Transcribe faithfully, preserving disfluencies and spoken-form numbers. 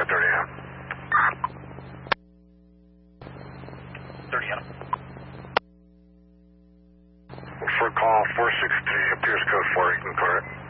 thirty Adam. thirty Adam. For call four six three, appears code four, you can clear it.